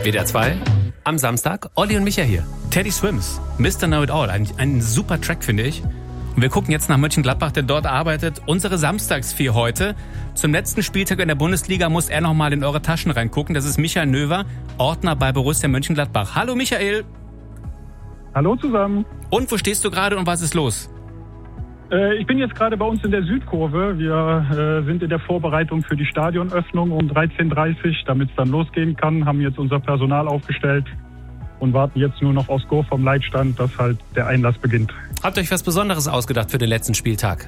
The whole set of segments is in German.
WDR 2 am Samstag. Olli und Micha hier. Teddy Swims, Mr. Know It All. Ein super Track, finde ich. Und wir gucken jetzt nach Mönchengladbach, der dort arbeitet. Unsere Samstagsfee heute. Zum letzten Spieltag in der Bundesliga muss er nochmal in eure Taschen reingucken. Das ist Michael Növer, Ordner bei Borussia Mönchengladbach. Hallo Michael. Hallo zusammen. Und wo stehst du gerade und was ist los? Ich bin jetzt gerade bei uns in der Südkurve. Wir sind in der Vorbereitung für die Stadionöffnung um 13:30 Uhr, damit es dann losgehen kann. Haben jetzt unser Personal aufgestellt und warten jetzt nur noch aufs Go vom Leitstand, dass halt der Einlass beginnt. Habt ihr euch was Besonderes ausgedacht für den letzten Spieltag?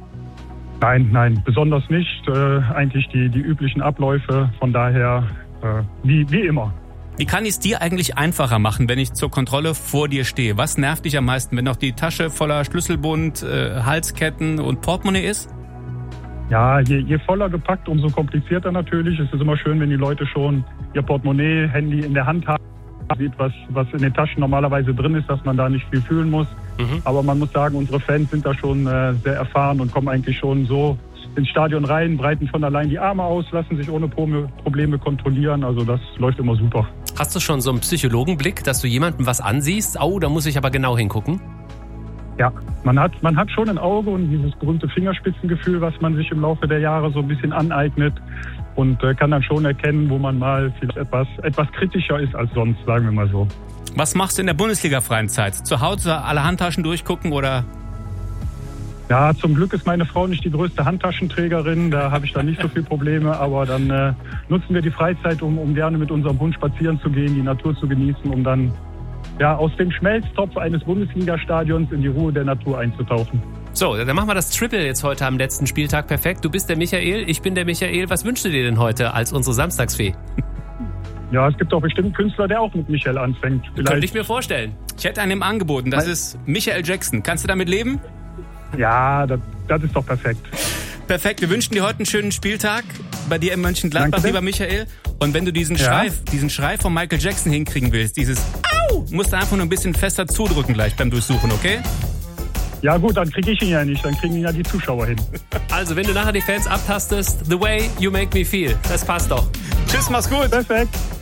Nein, besonders nicht. Eigentlich die üblichen Abläufe. Von daher wie immer. Wie kann ich es dir eigentlich einfacher machen, wenn ich zur Kontrolle vor dir stehe? Was nervt dich am meisten, wenn noch die Tasche voller Schlüsselbund, Halsketten und Portemonnaie ist? Ja, je voller gepackt, umso komplizierter natürlich. Es ist immer schön, wenn die Leute schon ihr Portemonnaie, Handy in der Hand haben. Sieht, was in den Taschen normalerweise drin ist, dass man da nicht viel fühlen muss. Aber man muss sagen, unsere Fans sind da schon sehr erfahren und kommen eigentlich schon so ins Stadion rein, breiten von allein die Arme aus, lassen sich ohne Probleme kontrollieren. Also das läuft immer super. Hast du schon so einen Psychologenblick, dass du jemandem was ansiehst? Oh, da muss ich aber genau hingucken. Ja, man hat schon ein Auge und dieses berühmte Fingerspitzengefühl, was man sich im Laufe der Jahre so ein bisschen aneignet und kann dann schon erkennen, wo man mal vielleicht etwas kritischer ist als sonst, sagen wir mal so. Was machst du in der Bundesliga-freien Zeit? Zu Hause alle Handtaschen durchgucken oder? Ja, zum Glück ist meine Frau nicht die größte Handtaschenträgerin, da habe ich dann nicht so viele Probleme, aber dann nutzen wir die Freizeit, um gerne mit unserem Hund spazieren zu gehen, die Natur zu genießen, um dann aus dem Schmelztopf eines Bundesliga-Stadions in die Ruhe der Natur einzutauchen. So, dann machen wir das Triple jetzt heute am letzten Spieltag perfekt. Du bist der Michael, ich bin der Michael. Was wünschst du dir denn heute als unsere Samstagsfee? Ja, es gibt auch bestimmt einen Künstler, der auch mit Michael anfängt. Könnte ich mir vorstellen. Ich hätte einem angeboten, das ist Michael Jackson. Kannst du damit leben? Ja, das ist doch perfekt. Perfekt, wir wünschen dir heute einen schönen Spieltag bei dir in Mönchengladbach, lieber Michael. Und wenn du diesen Schrei von Michael Jackson hinkriegen willst, dieses Au, musst du einfach nur ein bisschen fester zudrücken gleich beim Durchsuchen, okay? Ja gut, dann kriege ich ihn ja nicht, dann kriegen ihn ja die Zuschauer hin. Also, wenn du nachher die Fans abtastest, the way you make me feel, das passt doch. Tschüss, mach's gut. Perfekt.